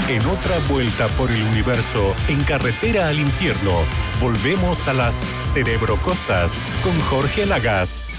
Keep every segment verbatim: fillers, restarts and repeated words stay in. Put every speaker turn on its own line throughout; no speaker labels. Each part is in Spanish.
En otra vuelta por el universo, en carretera al infierno, volvemos a las cerebrocosas con Jorge Lagas.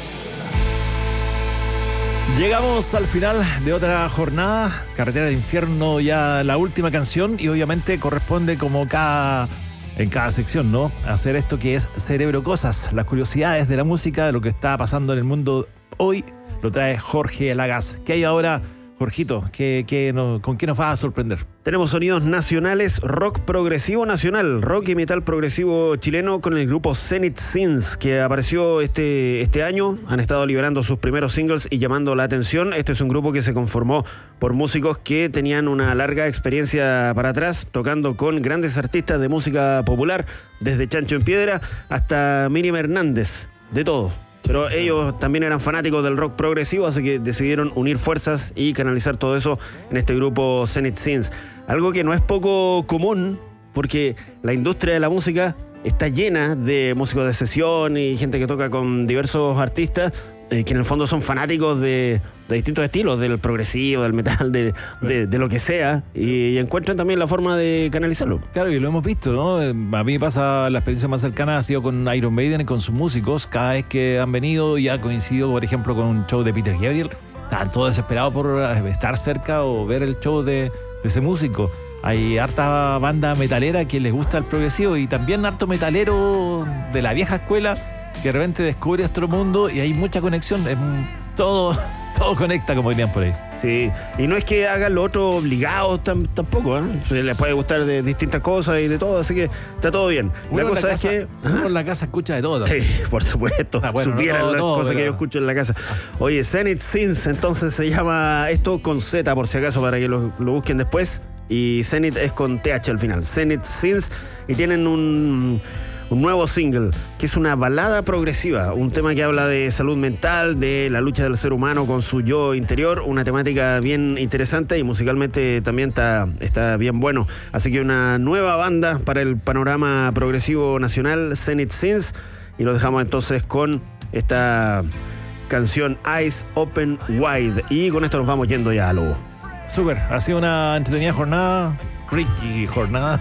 Llegamos al final de otra jornada, Carretera al Infierno, ya la última canción, y obviamente corresponde, como cada, en cada sección, ¿no?, hacer esto que es Cerebrocosas, las curiosidades de la música, de lo que está pasando en el mundo hoy, lo trae Jorge Lagas. ¿Qué hay ahora, Jorgito? ¿Qué, qué no, ¿Con qué nos vas a sorprender?
Tenemos sonidos nacionales, rock progresivo nacional, rock y metal progresivo chileno con el grupo Zenith Sins, que apareció este, este año. Han estado liberando sus primeros singles y llamando la atención. Este es un grupo que se conformó por músicos que tenían una larga experiencia para atrás, tocando con grandes artistas de música popular, desde Chancho en Piedra hasta Miriam Hernández, de todo. Pero ellos también eran fanáticos del rock progresivo, así que decidieron unir fuerzas y canalizar todo eso en este grupo Zenith Sins. Algo que no es poco común, porque la industria de la música está llena de músicos de sesión y gente que toca con diversos artistas, eh, que en el fondo son fanáticos de, de distintos estilos, del progresivo, del metal, de, de, de lo que sea, y, y encuentran también la forma de canalizarlo.
Claro, y lo hemos visto, ¿no? A mí me pasa, la experiencia más cercana ha sido con Iron Maiden y con sus músicos. Cada vez que han venido y ha coincidido, por ejemplo, con un show de Peter Gabriel, están todos desesperados por estar cerca o ver el show de, de ese músico. Hay harta banda metalera que les gusta el progresivo, y también harto metalero de la vieja escuela que de repente descubre otro mundo, y hay mucha conexión. Es todo, todo conecta, como dirían por ahí.
Sí, y no es que hagan lo otro obligado tam, tampoco, ¿eh? Les puede gustar de distintas cosas y de todo, así que está todo bien.
Uno
la cosa
la
es
casa,
que...
uno en la casa escucha de todo.
Sí, por supuesto.
Ah, bueno,
supieran
no, no,
las
no,
cosas
pero...
que yo escucho en la casa. Oye, Zenith Sins, entonces se llama esto con Z, por si acaso, para que lo, lo busquen después. Y Zenith es con T H al final. Zenith Sins, y tienen un... un nuevo single, que es una balada progresiva, un tema que habla de salud mental, de la lucha del ser humano con su yo interior, una temática bien interesante, y musicalmente también está, está bien bueno. Así que una nueva banda para el panorama progresivo nacional, Zenith Sins, y lo dejamos entonces con esta canción Eyes Open Wide, y con esto nos vamos yendo ya a Lobo.
Súper, ha sido una entretenida jornada, freaky jornada,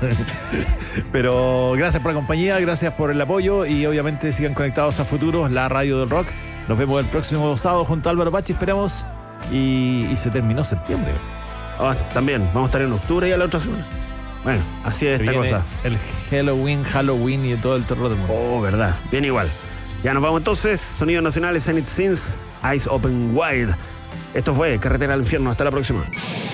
pero gracias por la compañía, gracias por el apoyo, y obviamente sigan conectados a Futuros, la radio del rock. Nos vemos el próximo sábado junto a Álvaro Pachi, esperamos, y, y se terminó septiembre.
Oh, también, vamos a estar en octubre y a la otra semana. Bueno, así es esta cosa.
El Halloween, Halloween y todo el terror del mundo.
Oh, verdad, bien igual. Ya nos vamos entonces, sonidos nacionales, Zenith Sins, Eyes Open Wide. Esto fue Carretera al Infierno, hasta la próxima.